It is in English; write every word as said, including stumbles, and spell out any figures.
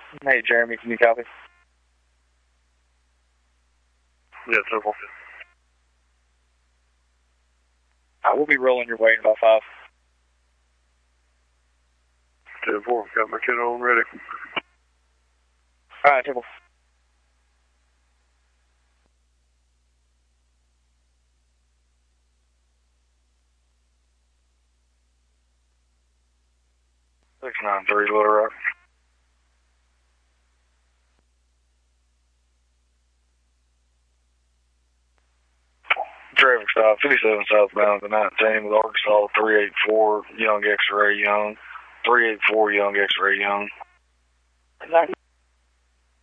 Hey, Jeremy, can you copy? Yeah, simple. I will be rolling your way in about five. ten four, got my kid on ready. All right, Temple. six nine three, Little Rock. Traffic stop, fifty-seven southbound to nineteen with Arkansas, three eight four, Young X-Ray Young. three eight four, Young X-Ray Young.